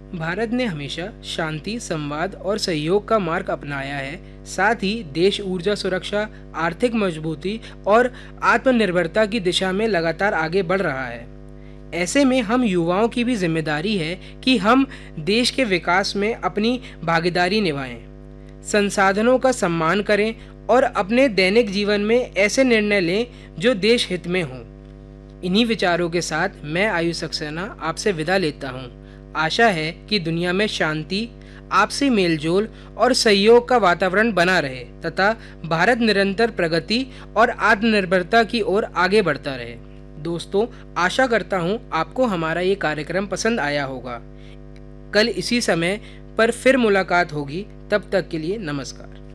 भारत ने हमेशा शांति, संवाद और सहयोग का मार्ग अपनाया है। साथ ही देश ऊर्जा सुरक्षा, आर्थिक मजबूती और आत्मनिर्भरता की दिशा में लगातार आगे बढ़ रहा है। ऐसे में हम युवाओं की भी जिम्मेदारी है कि हम देश के विकास में अपनी भागीदारी निभाएं, संसाधनों का सम्मान करें और अपने दैनिक जीवन में ऐसे निर्णय लें जो देश हित में हों। इन्हीं विचारों के साथ मैं आयुष सक्सेना आपसे विदा लेता हूँ। आशा है कि दुनिया में शांति, आपसी मेलजोल और सहयोग का वातावरण बना रहे तथा भारत निरंतर प्रगति और आत्मनिर्भरता की ओर आगे बढ़ता रहे। दोस्तों, आशा करता हूँ आपको हमारा ये कार्यक्रम पसंद आया होगा। कल इसी समय पर फिर मुलाकात होगी। तब तक के लिए नमस्कार।